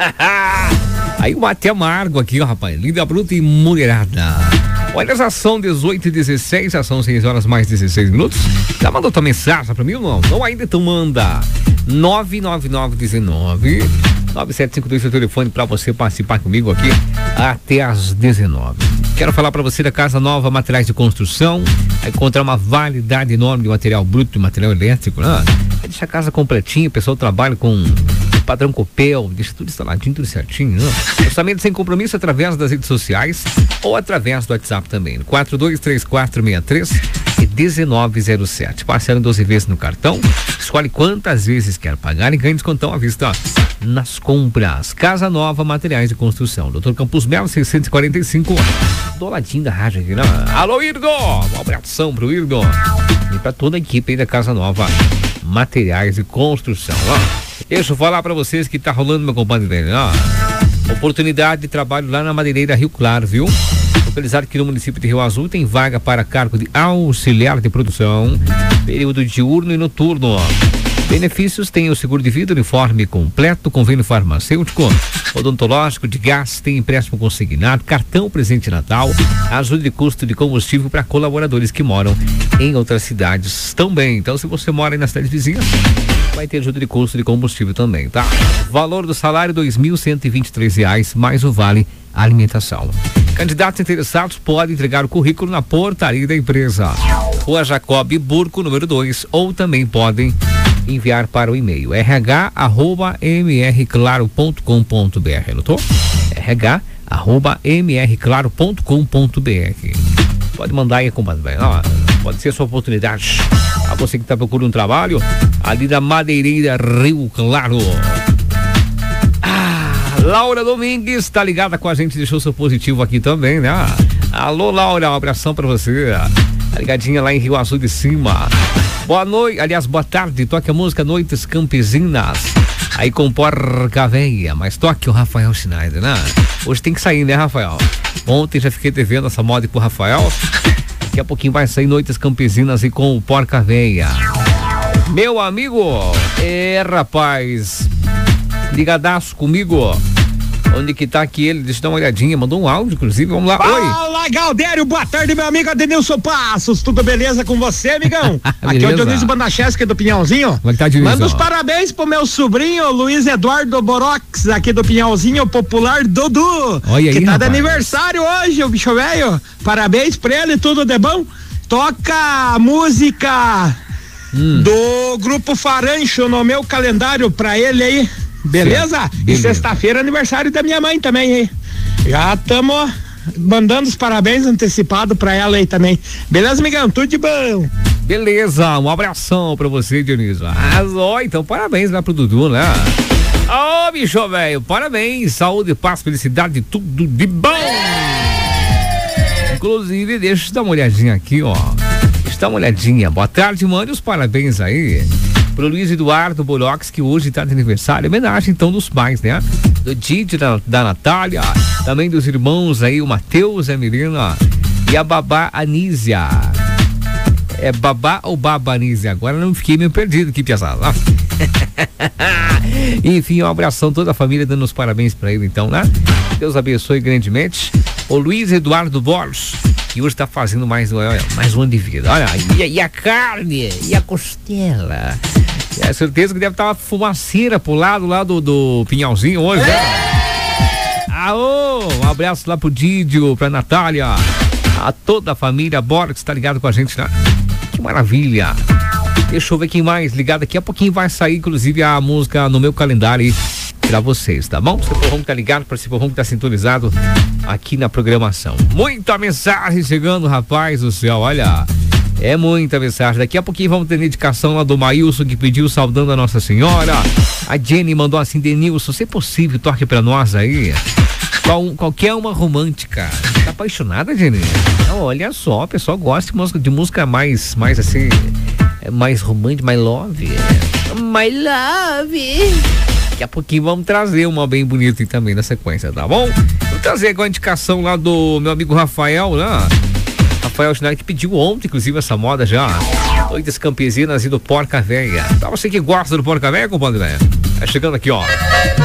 Aí o mate amargo aqui, ó, rapaz. Linda, bruta e mulherada. Olha, já são 18h16, já são 6 horas mais 16 minutos. Já mandou tua mensagem pra mim ou não? Não ainda, então manda 99919-9752, seu telefone pra você participar comigo aqui até às 19. Quero falar pra você da Casa Nova Materiais de Construção. Vai encontrar uma variedade enorme de material bruto e material elétrico, né? Vai deixar a casa completinha, o pessoal trabalha com padrão Copel, deixa tudo instaladinho, tudo certinho, né? Orçamento sem compromisso através das redes sociais ou através do WhatsApp também, 423463-1907. Parcela em 12 vezes no cartão, escolhe quantas vezes quer pagar e ganha descontão à vista nas compras. Casa Nova Materiais de Construção, Dr. Campos Melo 645, do ladinho da rádio aqui, né? Alô, Irdo! Um abração pro Irdo e pra toda a equipe aí da Casa Nova Materiais de Construção, ó. Deixa eu falar pra vocês que tá rolando, meu compadre, ó. Oportunidade de trabalho lá na Madeireira Rio Claro, viu? Localizado aqui no município de Rio Azul, tem vaga para cargo de auxiliar de produção, período diurno e noturno, ó. Benefícios: tem o seguro de vida, uniforme completo, convênio farmacêutico, odontológico, de gás, tem empréstimo consignado, cartão presente de Natal, ajuda de custo de combustível para colaboradores que moram em outras cidades também. Então, se você mora aí na cidade vizinha, vai ter ajuda de custo de combustível também, tá? Valor do salário: R$2.123, mais o vale alimentação. Candidatos interessados podem entregar o currículo na portaria da empresa, Rua Jacob Burco, número 2, ou também podem enviar para o e-mail rh@mrclaro.com.br. Anotou? rh@mrclaro.com.br. Pode mandar aí, compadre. Pode ser a sua oportunidade. A você que está procurando um trabalho ali da Madeireira Rio Claro. Laura Domingues tá ligada com a gente, deixou seu positivo aqui também, né? Alô, Laura, um abração pra você. Tá ligadinha lá em Rio Azul de Cima. Boa noite, aliás, boa tarde. Toque a música Noites Campesinas aí com Porca Véia, mas toque o Rafael Schneider, né? Hoje tem que sair, né, Rafael? Ontem já fiquei devendo essa moda pro Rafael. Daqui a pouquinho vai sair Noites Campesinas e com o Porca Véia. Meu amigo, rapaz, ligadaço comigo. Onde que tá aqui ele? Deixa eu dar uma olhadinha, mandou um áudio, inclusive, vamos lá. Fala, Galdério, boa tarde, meu amigo Adenilson Passos, tudo beleza com você, amigão? Aqui é o Dionísio Bandachesca do Pinhalzinho. Como é que tá, Dionísio? Manda os parabéns pro meu sobrinho, Luiz Eduardo Borox, aqui do Pinhalzinho, popular Dudu. Olha aí, que tá rapaz, de aniversário hoje, o bicho velho. Parabéns pra ele, tudo de bom. Toca a música do Grupo Farancho no meu calendário pra ele aí. Beleza? E sexta-feira é aniversário da minha mãe também, hein? Já estamos mandando os parabéns antecipados pra ela aí também. Beleza, amigão? Tudo de bom. Beleza, um abração pra você, Dionísio. Então parabéns lá pro Dudu, né? Ô, bicho velho, parabéns, saúde, paz, felicidade, tudo de bom. Inclusive, deixa eu dar uma olhadinha aqui, ó. Deixa eu dar uma olhadinha. Boa tarde, mande os parabéns aí pro Luiz Eduardo Borox, que hoje tá de aniversário. Homenagem então dos pais, né? Do Didi, da Natália, também dos irmãos aí, o Matheus, a Milena e a babá Anísia. É babá ou baba Anísia? Agora não fiquei meio perdido aqui, piazada. Enfim, um abração, toda a família dando os parabéns pra ele então, né? Deus abençoe grandemente o Luiz Eduardo Borges, que hoje tá fazendo mais um ano de vida. Olha, e a carne, e a costela. É certeza que deve estar uma fumaceira pro lado lá do Pinhalzinho hoje, né? Um abraço lá pro Didio, pra Natália, a toda a família Borges que tá ligado com a gente, né? Que maravilha. Deixa eu ver quem mais ligado. Daqui a pouquinho vai sair, inclusive, a música no meu calendário aí pra vocês, tá bom? Você que tá ligado, para esse povão que tá sintonizado aqui na programação. Muita mensagem chegando, rapaz do céu, olha. É muita mensagem. Daqui a pouquinho vamos ter dedicação lá do Maílson, que pediu saudando a Nossa Senhora. A Jenny mandou assim: Denilson, se é possível, toque pra nós aí. Qualquer uma romântica. Tá apaixonada, Jenny? Não, olha só, o pessoal gosta de música mais assim, mais romântica, mais love. My love. Daqui a pouquinho vamos trazer uma bem bonita também na sequência, tá bom? Vou trazer agora a indicação lá do meu amigo Rafael, né? Rafael Schneider, que pediu ontem, inclusive, essa moda já. Noites Campesinas e do Porca Véia. Pra você que gosta do Porca Véia, compadre, tá chegando aqui, ó.